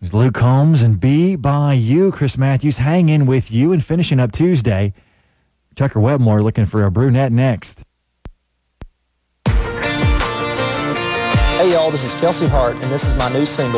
There's Luke Combs and Be By You. Chris Matthews hanging with you and finishing up Tuesday. Tucker Webmore looking for a brunette next. Hey, y'all, this is Kelsey Hart, and this is my new single.